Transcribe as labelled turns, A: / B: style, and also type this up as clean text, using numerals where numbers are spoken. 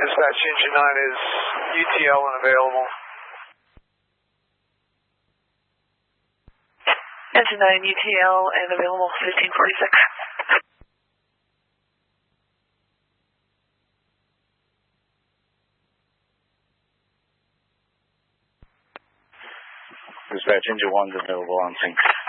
A: Dispatch engine 9 is UTL unavailable.
B: Engine 9 UTL and available 1546.
C: Dispatch engine 1's available on sync.